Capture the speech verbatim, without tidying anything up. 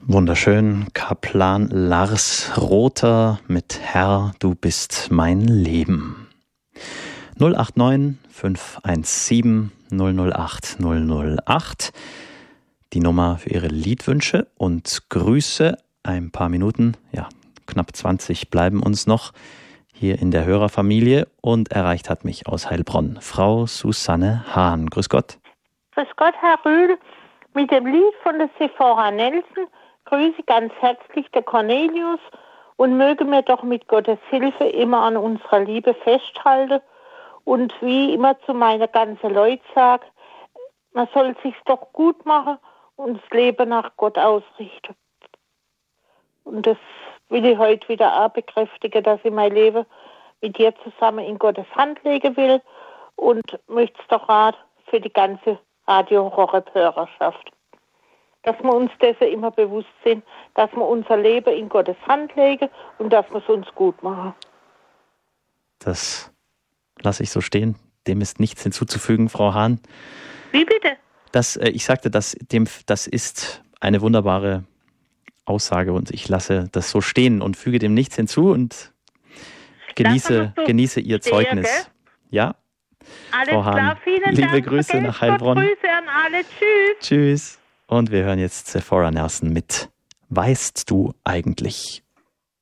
Wunderschön, Kaplan Lars Rother mit Herr, du bist mein Leben. null acht neun fünf eins sieben null null acht null null acht, die Nummer für Ihre Liedwünsche und Grüße. Ein paar Minuten, ja, knapp zwanzig bleiben uns noch hier in der Hörerfamilie und erreicht hat mich aus Heilbronn Frau Susanne Hahn. Grüß Gott. Grüß Gott, Herr Rühl. Mit dem Lied von der Sephora Nelson grüße ganz herzlich der Cornelius und möge mir doch mit Gottes Hilfe immer an unserer Liebe festhalten und wie immer zu meiner ganzen Leute sage, man soll sich's doch gut machen und das Leben nach Gott ausrichten. Und das will ich heute wieder auch bekräftigen, dass ich mein Leben mit dir zusammen in Gottes Hand legen will und möchte es doch raten für die ganze Radio-Horeb-Hörerschaft. Dass wir uns dessen immer bewusst sind, dass wir unser Leben in Gottes Hand legen und dass wir es uns gut machen. Das lasse ich so stehen. Dem ist nichts hinzuzufügen, Frau Hahn. Wie bitte? Das, äh, ich sagte, das, dem, das ist eine wunderbare Aussage und ich lasse das so stehen und füge dem nichts hinzu und genieße, so genieße Ihr stehen, Zeugnis. Gell? Ja, Alles Frau Hahn, klar, vielen liebe Dank. Grüße Vergesst nach Heilbronn. Gott, Grüße an alle. Tschüss. Tschüss. Und wir hören jetzt Sephora Nelson mit Weißt du eigentlich?